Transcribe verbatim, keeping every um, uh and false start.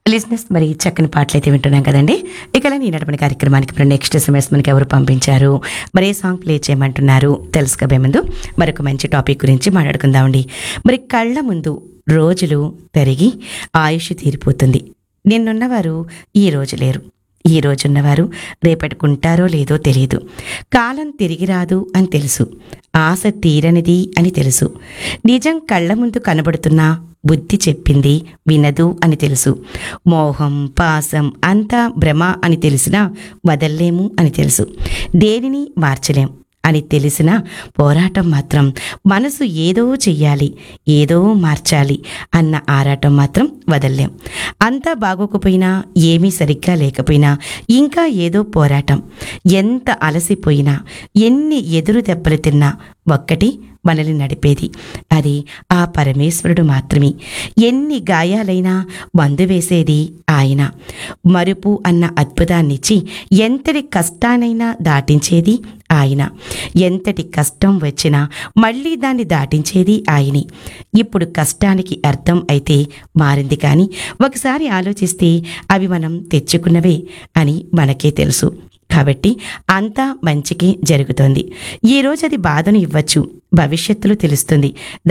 లిజినెస్ మరి చక్కని పాటలు అయితే వింటున్నాం కదండి. ఇక ఈ నడపని కార్యక్రమానికి ఇప్పుడు నెక్స్ట్ ఎస్ఎంఎస్ మనకి ఎవరు పంపించారు, మరి ఏ సాంగ్ ప్లే చేయమంటున్నారు తెలుసుకోబోయే ముందు మరొక మంచి టాపిక్ గురించి మాట్లాడుకుందామండి. మరి కళ్ళ ముందు రోజులు తరిగి ఆయుష్ తీరిపోతుంది. నిన్నున్నవారు ఈ రోజు లేరు, ఈ రోజున్నవారు రేపటికుంటారో లేదో తెలియదు. కాలం తిరిగి రాదు అని తెలుసు, ఆశ తీరనిది అని తెలుసు. నిజం కళ్ళ ముందు కనబడుతున్నా బుద్ధి చెప్పింది వినదు అని తెలుసు. మోహం పాసం అంతా భ్రమ అని తెలిసినా వదల్లేము అని తెలుసు. దేనిని మార్చలేం అని తెలిసిన పోరాటం మాత్రం, మనసు ఏదో చెయ్యాలి, ఏదో మార్చాలి అన్న ఆరాటం మాత్రం వదల్లేం. అంతా బాగోకపోయినా, ఏమీ సరిగ్గా లేకపోయినా ఇంకా ఏదో పోరాటం. ఎంత అలసిపోయినా, ఎన్ని ఎదురు దెబ్బలు తిన్నా ఒక్కటి మనల్ని నడిపేది, అది ఆ పరమేశ్వరుడు మాత్రమే. ఎన్ని గాయాలైనా మందు వేసేది ఆయన. మరుపు అన్న అద్భుతాన్నిచ్చి ఎంతటి కష్టానైనా దాటించేది ఆయన. ఎంతటి కష్టం వచ్చినా మళ్ళీ దాన్ని దాటించేది ఆయనే. ఇప్పుడు కష్టానికి అర్థం అయితే మారింది, కానీ ఒకసారి ఆలోచిస్తే అవి మనం తెచ్చుకున్నవే అని మనకే తెలుసు. కాబట్టి అంతా మంచికి జరుగుతోంది. ఈరోజు అది బాధను ఇవ్వచ్చు, భవిష్యత్తులో తెలుస్తుంది.